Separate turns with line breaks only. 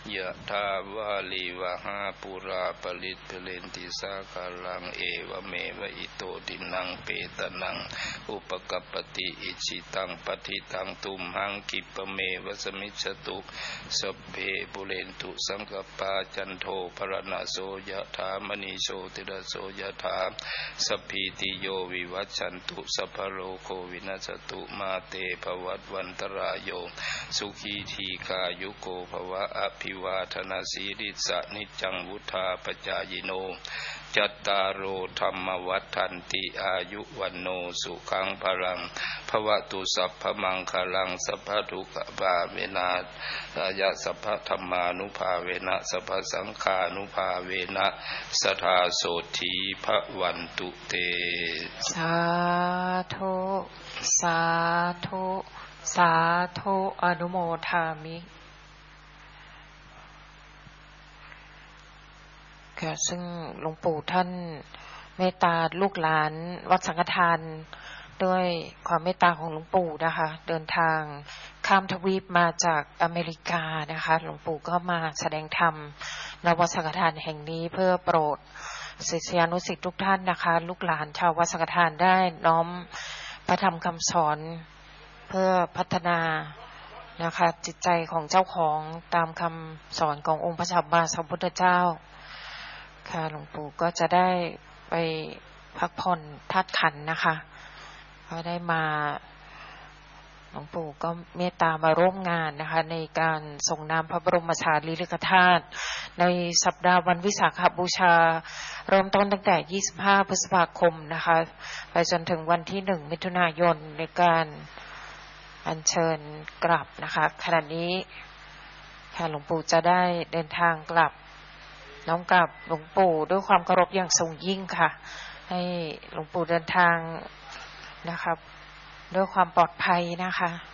ยะถาวาลีวหาปุราปริตเพเลนติสาคาลังเอวเมวะอิโตดินังเปตนังอุปกัปปติอิชิตังปฏิตังตุมหังกิปเมวะสมิจฉตุสัพเพปุเรนตุสังกปาจันโทปรณโสยะถามณีโชติระโสยะถาสัพพิติโยวิวัชชันตุสัพพโรโควินัสตุมาเตภวัตวันตรายโยสุขีทีคายุโกภวะอภิวาทนาสีริสะนิจังวุธาปจายโนจัตตารโอธรรมวัฏันติอายุวันโนสุขังพลังภวตุสัพพมังคลังสัพพทุกขภาเวนะยะสัพพธรรมานุภาเวนะสัพพสังฆานุภาเวนะสทาโสธีภวันตุเต
สาธุสาธุสาธุอนุโมทามิค่ะซึ่งหลวงปู่ท่านเมตตาลูกหลานวัดสังฆทานด้วยความเมตตาของหลวงปู่นะคะเดินทางข้ามทวีปมาจากอเมริกานะคะหลวงปู่ก็มาแสดงธรรมณวัดสังฆทานแห่งนี้เพื่อโปรดศิษยานุศิษย์ทุกท่านนะคะลูกหลานชาววัดสังฆทานได้น้อมพระธรรมคำสอนเพื่อพัฒนานะคะจิตใจของเจ้าของตามคำสอนขององค์พระสัมมาสัมพุทธเจ้าค่ะหลวงปู่ก็จะได้ไปพักผ่อนธาตุขันธ์นะคะก็ได้มาหลวงปู่ก็เมตตามาร่วมงานนะคะในการส่งน้ำพระบรมสารีริกธาตุในสัปดาห์วันวิสาขบูชาเริ่มต้นตั้งแต่25พฤษภาคมนะคะไปจนถึงวันที่1มิถุนายนในการอัญเชิญกลับนะคะขณะนี้ค่ะหลวงปู่จะได้เดินทางกลับน้อมกลับหลวงปู่ด้วยความเคารพอย่างสูงยิ่งค่ะให้หลวงปู่เดินทางนะครับด้วยความปลอดภัยนะคะ